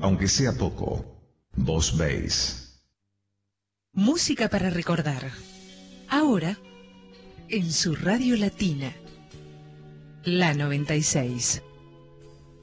aunque sea poco. Vos veis. Música para recordar. Ahora, en su radio latina. La 96.